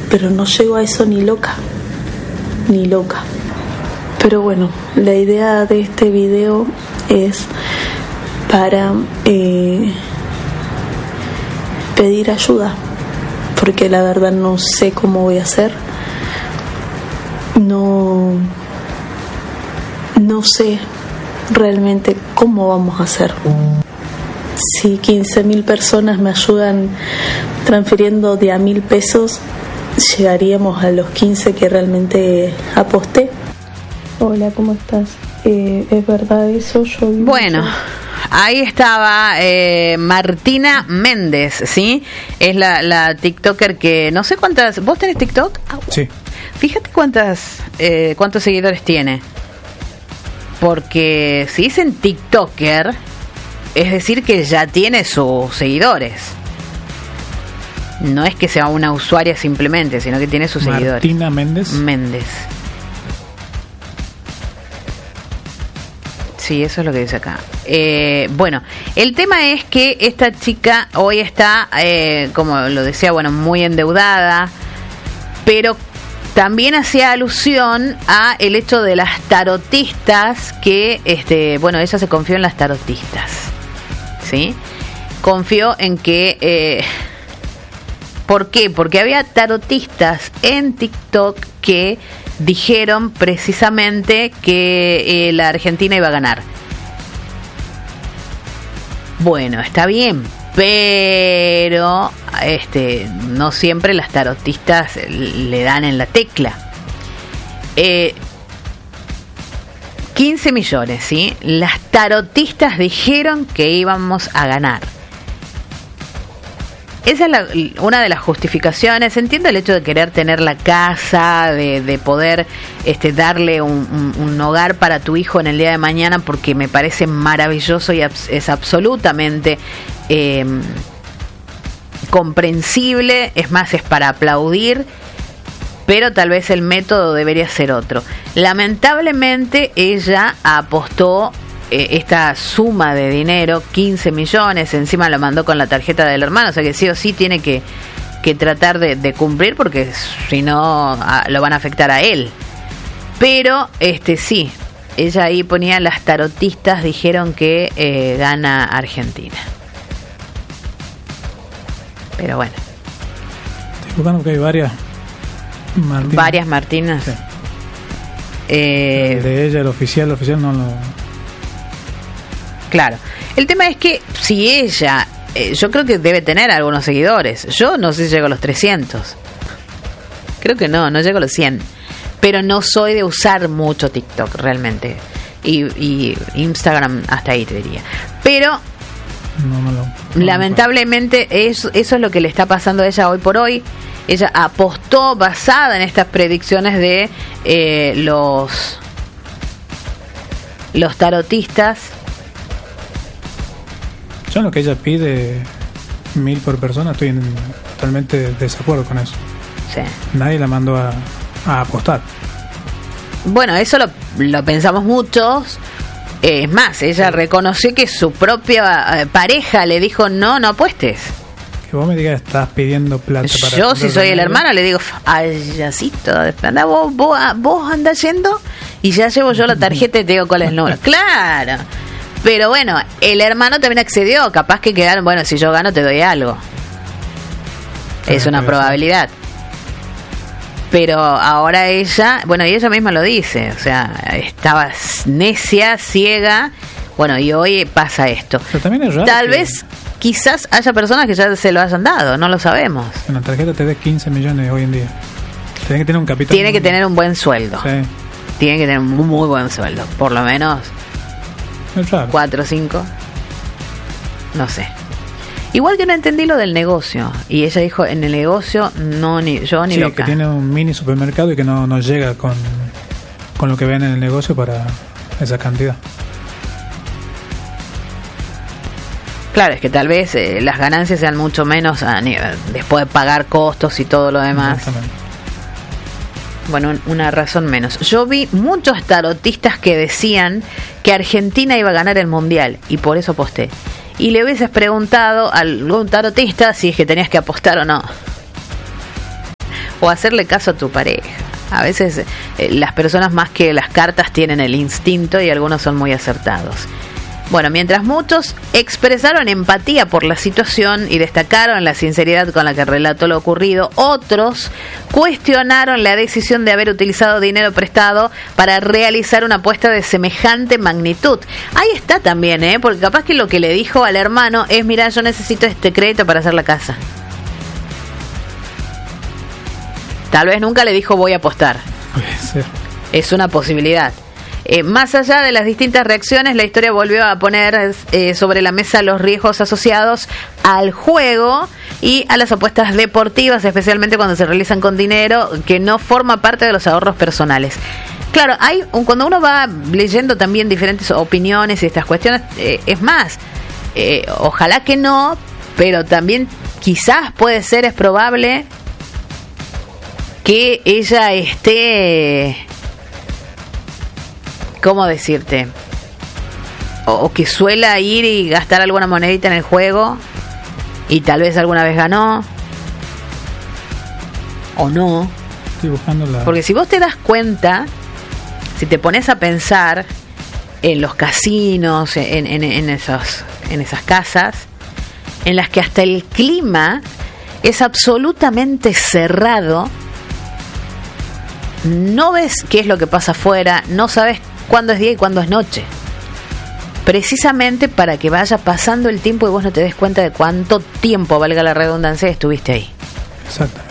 pero no llego a eso ni loca. Pero bueno, la idea de este video es para pedir ayuda, porque la verdad no sé cómo voy a hacer. No sé realmente cómo vamos a hacer. Si 15.000 personas me ayudan transfiriendo de a 1.000 pesos, llegaríamos a los 15 que realmente aposté. Hola, ¿cómo estás? ¿Es verdad eso? Bueno, ahí estaba Martina Méndez, ¿sí? Es la TikToker que no sé cuántas... ¿Vos tenés TikTok? Sí. Fíjate cuántos seguidores tiene. Porque si dicen TikToker, es decir que ya tiene sus seguidores. No es que sea una usuaria simplemente, sino que tiene sus seguidores. Martina Méndez. Sí, eso es lo que dice acá. Bueno, el tema es que esta chica hoy está, como lo decía, bueno, muy endeudada, pero también hacía alusión a el hecho de las tarotistas que, bueno, ella se confió en las tarotistas, ¿sí? Confió en que... ¿Por qué? Porque había tarotistas en TikTok que dijeron precisamente que la Argentina iba a ganar. Bueno, está bien, pero no siempre las tarotistas le dan en la tecla. 15 millones, ¿sí? Las tarotistas dijeron que íbamos a ganar. Esa es una de las justificaciones. Entiendo el hecho de querer tener la casa, de poder darle un hogar para tu hijo en el día de mañana, porque me parece maravilloso y es absolutamente comprensible. Es más, es para aplaudir, pero tal vez el método debería ser otro. Lamentablemente ella apostó esta suma de dinero, 15 millones, encima lo mandó con la tarjeta del hermano, o sea que sí o sí tiene que tratar de cumplir, porque si no lo van a afectar a él. Pero sí, ella ahí ponía, las tarotistas dijeron que gana Argentina. Pero bueno, estoy buscando que hay varias Martinas. Sí. De ella, el oficial no lo... Claro, el tema es que si ella, yo creo que debe tener algunos seguidores. Yo no sé si llego a los 300. Creo que no llego a los 100. Pero no soy de usar mucho TikTok realmente. Y Instagram hasta ahí te diría. Pero lamentablemente eso es lo que le está pasando a ella hoy por hoy. Ella apostó basada en estas predicciones de los tarotistas. Yo en lo que ella pide 1.000 por persona estoy totalmente desacuerdo con eso. Sí. Nadie la mandó a apostar. Bueno, eso lo pensamos muchos. Es más, ella reconoció que su propia pareja le dijo no apuestes. Que vos me digas estás pidiendo plata para... Yo si soy el hermano le digo, ayacito, anda vos andás yendo y ya llevo yo la tarjeta y te digo cuál es el número. Claro. Pero bueno, el hermano también accedió. Capaz que quedaron, bueno, si yo gano te doy algo. Es una probabilidad. Pero ahora ella, bueno, y ella misma lo dice, o sea, estaba necia, ciega, bueno, y hoy pasa esto. Pero también es raro. Tal vez, quizás haya personas que ya se lo hayan dado, no lo sabemos. En la tarjeta te des 15 millones hoy en día. Tiene que tener un capital. Tiene que tener un buen sueldo. Sí. Tiene que tener un muy buen sueldo, por lo menos 4 o 5, no sé. Igual que no entendí lo del negocio. Y ella dijo, en el negocio no, ni yo ni sí, loca. Que tiene un mini supermercado y que no llega con lo que ven en el negocio para esa cantidad. Claro, es que tal vez las ganancias sean mucho menos después de pagar costos y todo lo demás. Exactamente. Bueno, una razón menos. Yo vi muchos tarotistas que decían que Argentina iba a ganar el Mundial y por eso aposté. Y le hubieses preguntado a algún tarotista si es que tenías que apostar o no. o hacerle caso a tu pareja. A veces las personas más que las cartas tienen el instinto y algunos son muy acertados. Bueno, mientras muchos expresaron empatía por la situación y destacaron la sinceridad con la que relató lo ocurrido, otros cuestionaron la decisión de haber utilizado dinero prestado para realizar una apuesta de semejante magnitud. Ahí está también, porque capaz que lo que le dijo al hermano es: mira, yo necesito este crédito para hacer la casa. Tal vez nunca le dijo voy a apostar. Puede ser. Es una posibilidad. Más allá de las distintas reacciones, la historia volvió a poner sobre la mesa los riesgos asociados al juego y a las apuestas deportivas, especialmente cuando se realizan con dinero que no forma parte de los ahorros personales. Claro, cuando uno va leyendo también diferentes opiniones y estas cuestiones, es más, ojalá que no, pero también quizás es probable que ella esté... ¿Cómo decirte? O que suela ir y gastar alguna monedita en el juego y tal vez alguna vez ganó o no. Estoy buscando Porque si vos te das cuenta, si te pones a pensar en los casinos, en esas casas en las que hasta el clima es absolutamente cerrado, no ves qué es lo que pasa afuera, no sabes cuándo es día y cuándo es noche, precisamente para que vaya pasando el tiempo y vos no te des cuenta de cuánto tiempo, valga la redundancia, estuviste ahí. Exactamente.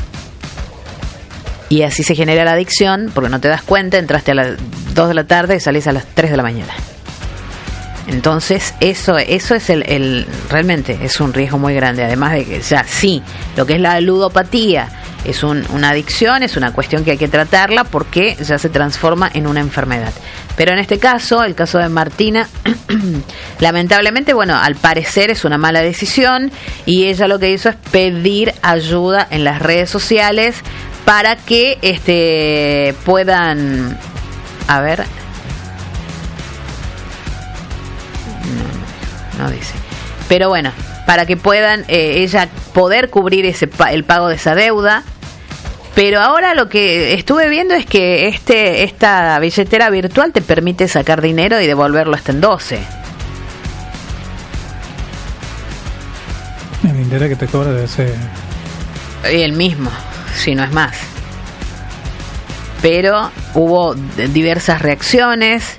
Y así se genera la adicción, porque no te das cuenta, entraste a las 2 de la tarde y salís a las 3 de la mañana. Entonces eso es realmente es un riesgo muy grande, además de que ya sí, lo que es la ludopatía es una adicción, es una cuestión que hay que tratarla porque ya se transforma en una enfermedad. Pero en este caso, el caso de Martina, lamentablemente, al parecer es una mala decisión y ella lo que hizo es pedir ayuda en las redes sociales para que puedan, a ver, no dice, pero bueno, para que puedan ella poder cubrir el pago de esa deuda. Pero ahora lo que estuve viendo es que esta billetera virtual te permite sacar dinero y devolverlo hasta en 12. El dinero que te cobra debe ser el mismo, si no es más. Pero hubo diversas reacciones.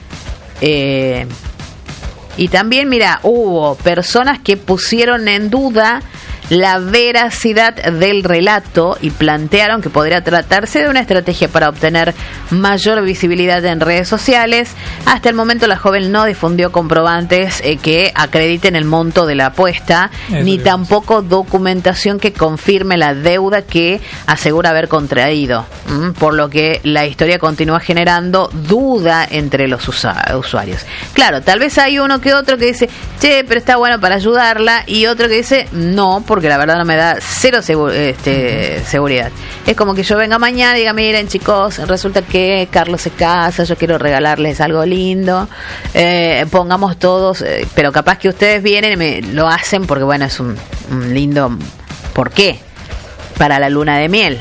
Y también, mira, hubo personas que pusieron en duda la veracidad del relato y plantearon que podría tratarse de una estrategia para obtener mayor visibilidad en redes sociales. Hasta el momento la joven no difundió comprobantes que acrediten el monto de la apuesta, ni tampoco documentación que confirme la deuda que asegura haber contraído, por lo que la historia continúa generando duda entre los usuarios. Claro, tal vez hay uno que otro que dice, che, pero está bueno para ayudarla, y otro que dice, no, porque la verdad no me da cero seguridad. Es como que yo venga mañana y diga, miren chicos, resulta que Carlos se casa, yo quiero regalarles algo lindo, pongamos todos, pero capaz que ustedes vienen y me lo hacen porque es un lindo porqué para la luna de miel.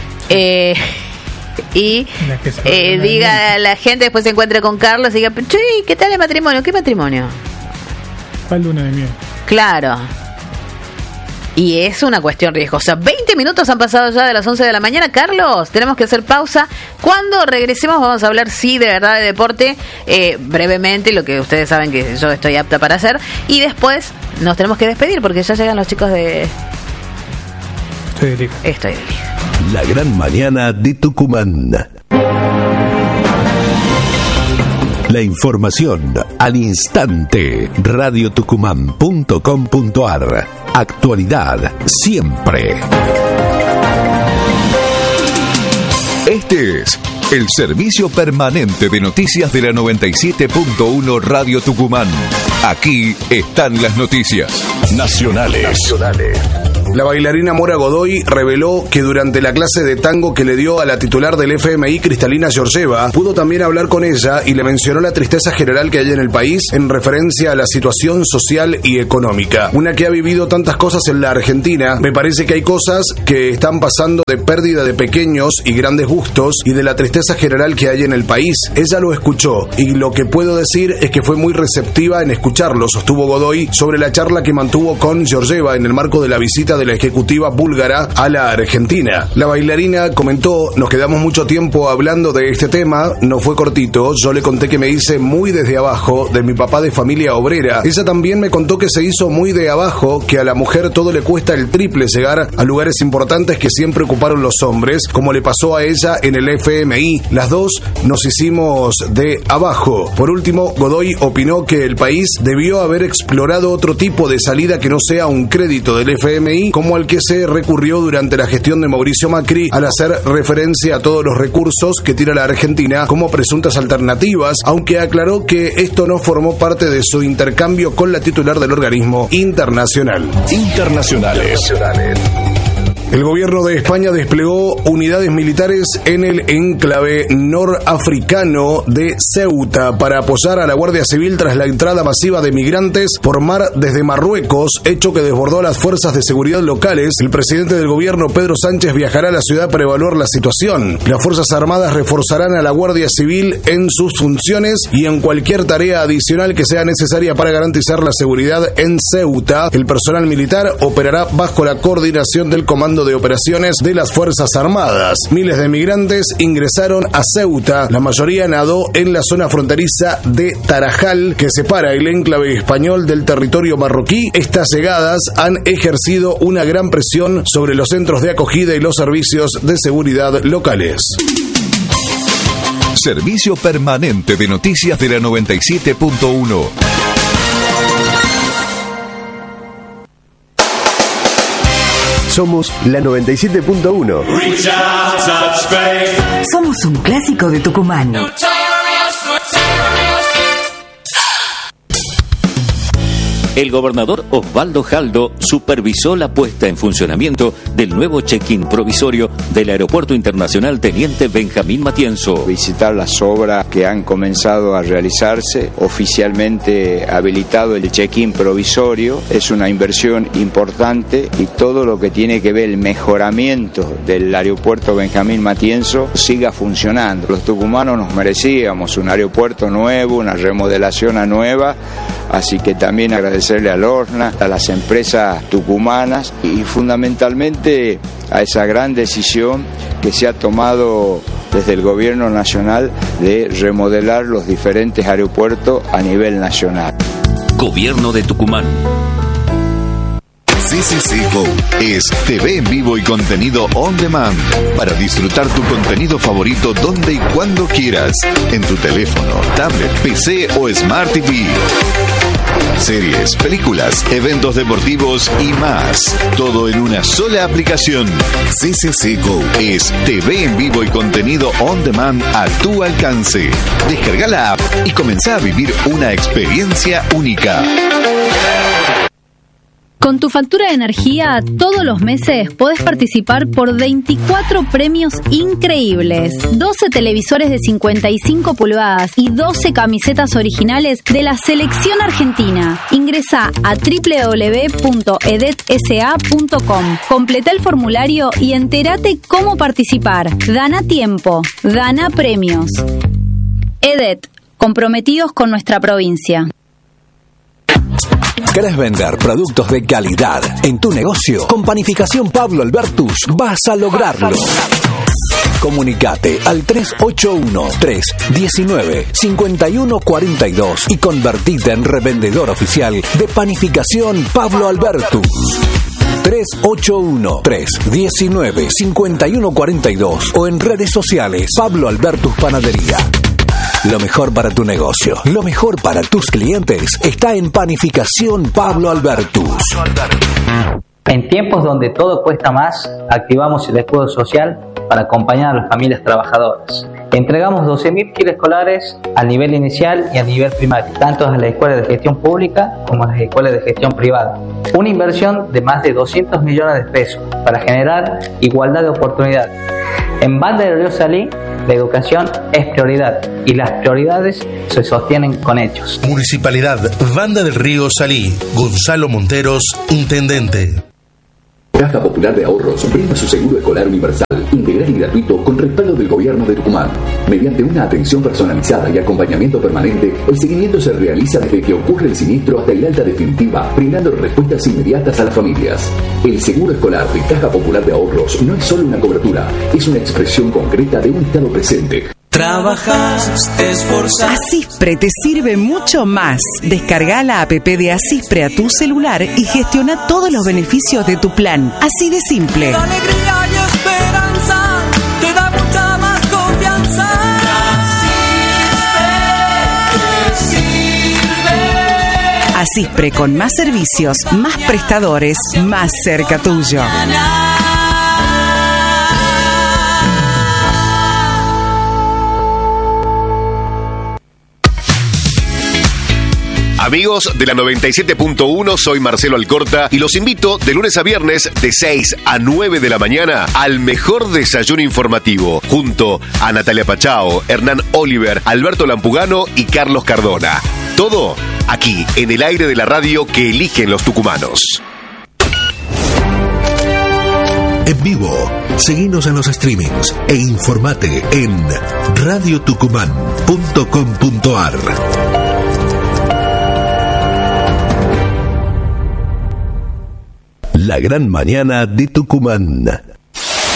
Y diga a la gente, después se encuentre con Carlos y diga, che, ¿qué tal el matrimonio? ¿Qué matrimonio? ¿Cuál luna de miel? Claro. Y es una cuestión riesgosa. 20 minutos han pasado ya de las 11 de la mañana. Carlos, tenemos que hacer pausa. Cuando regresemos vamos a hablar, sí, de verdad, de deporte, brevemente, lo que ustedes saben que yo estoy apta para hacer. Y después nos tenemos que despedir porque ya llegan los chicos de... Estoy de liga. La gran mañana de Tucumán. La información al instante. radiotucumán.com.ar. Actualidad siempre. Este es el servicio permanente de noticias de la 97.1 Radio Tucumán. Aquí están las noticias nacionales. La bailarina Mora Godoy reveló que durante la clase de tango que le dio a la titular del FMI, Cristalina Georgieva, pudo también hablar con ella y le mencionó la tristeza general que hay en el país en referencia a la situación social y económica. Una que ha vivido tantas cosas en la Argentina, me parece que hay cosas que están pasando de pérdida de pequeños y grandes gustos y de la tristeza general que hay en el país. Ella lo escuchó y lo que puedo decir es que fue muy receptiva en escucharlo, sostuvo Godoy sobre la charla que mantuvo con Georgieva en el marco de la visita de la ejecutiva búlgara a la Argentina. La bailarina comentó: nos quedamos mucho tiempo hablando de este tema, no fue cortito, yo le conté que me hice muy desde abajo, de mi papá de familia obrera. Ella también me contó que se hizo muy de abajo, que a la mujer todo le cuesta el triple llegar a lugares importantes que siempre ocuparon los hombres, como le pasó a ella en el FMI. Las dos nos hicimos de abajo. Por último, Godoy opinó que el país debió haber explorado otro tipo de salida que no sea un crédito del FMI, como al que se recurrió durante la gestión de Mauricio Macri, al hacer referencia a todos los recursos que tira la Argentina como presuntas alternativas, aunque aclaró que esto no formó parte de su intercambio con la titular del organismo internacional. Internacionales. El gobierno de España desplegó unidades militares en el enclave norafricano de Ceuta para apoyar a la Guardia Civil tras la entrada masiva de migrantes por mar desde Marruecos, hecho que desbordó a las fuerzas de seguridad locales. El presidente del gobierno, Pedro Sánchez, viajará a la ciudad para evaluar la situación. Las Fuerzas Armadas reforzarán a la Guardia Civil en sus funciones y en cualquier tarea adicional que sea necesaria para garantizar la seguridad en Ceuta. El personal militar operará bajo la coordinación del Comando de Operaciones de las Fuerzas Armadas. Miles de migrantes ingresaron a Ceuta, la mayoría nadó en la zona fronteriza de Tarajal, que separa el enclave español del territorio marroquí. Estas llegadas han ejercido una gran presión sobre los centros de acogida y los servicios de seguridad locales. Servicio permanente de noticias de la 97.1. Somos la 97.1. Somos un clásico de Tucumán. El gobernador Osvaldo Jaldo supervisó la puesta en funcionamiento del nuevo check-in provisorio del Aeropuerto Internacional Teniente Benjamín Matienzo. Visitar las obras que han comenzado a realizarse, oficialmente habilitado el check-in provisorio, es una inversión importante y todo lo que tiene que ver el mejoramiento del Aeropuerto Benjamín Matienzo siga funcionando. Los tucumanos nos merecíamos un aeropuerto nuevo, una remodelación nueva, así que también agradecerle al Orna, a las empresas tucumanas y fundamentalmente a esa gran decisión que se ha tomado desde el gobierno nacional de remodelar los diferentes aeropuertos a nivel nacional. Gobierno de Tucumán. CCC Go es TV en vivo y contenido on demand para disfrutar tu contenido favorito donde y cuando quieras, en tu teléfono, tablet, PC o Smart TV. Series, películas, eventos deportivos y más. Todo en una sola aplicación. CCC Go es TV en vivo y contenido on demand a tu alcance. Descarga la app y comenzá a vivir una experiencia única. Con tu factura de energía, todos los meses podés participar por 24 premios increíbles. 12 televisores de 55 pulgadas y 12 camisetas originales de la selección argentina. Ingresá a www.edetsa.com. Completá el formulario y entérate cómo participar. Gana tiempo, gana premios. EDET, comprometidos con nuestra provincia. ¿Querés vender productos de calidad en tu negocio? Con Panificación Pablo Albertus vas a lograrlo. Comunicate al 381-319-5142 y convertite en revendedor oficial de Panificación Pablo Albertus. 381-319-5142 o en redes sociales Pablo Albertus Panadería. Lo mejor para tu negocio, lo mejor para tus clientes está en Panificación Pablo Albertus. En tiempos donde todo cuesta más, activamos el escudo social para acompañar a las familias trabajadoras. Entregamos 12.000 kits escolares a nivel inicial y a nivel primario, tanto a las escuelas de gestión pública como a las escuelas de gestión privada. Una inversión de más de 200 millones de pesos para generar igualdad de oportunidades. En Banda del Río Salí, la educación es prioridad y las prioridades se sostienen con hechos. Municipalidad Banda del Río Salí. Gonzalo Monteros, intendente. Caja Popular de Ahorros brinda su seguro escolar universal, integral y gratuito con respaldo del Gobierno de Tucumán. Mediante una atención personalizada y acompañamiento permanente, el seguimiento se realiza desde que ocurre el siniestro hasta el alta definitiva, brindando respuestas inmediatas a las familias. El seguro escolar de Caja Popular de Ahorros no es solo una cobertura, es una expresión concreta de un Estado presente. Trabajas, te esforzas. Asispre te sirve mucho más. Descarga la app de Asispre a tu celular y gestiona todos los beneficios de tu plan. Así de simple. La alegría y esperanza te da mucha más confianza. Asispre con más servicios, más prestadores, más cerca tuyo. Amigos de la 97.1, soy Marcelo Alcorta y los invito de lunes a viernes de 6 a 9 de la mañana al mejor desayuno informativo, junto a Natalia Pachao, Hernán Oliver, Alberto Lampugano y Carlos Cardona. Todo aquí, en el aire de la radio que eligen los tucumanos. En vivo, seguinos en los streamings e informate en radiotucumán.com.ar. La gran mañana de Tucumán.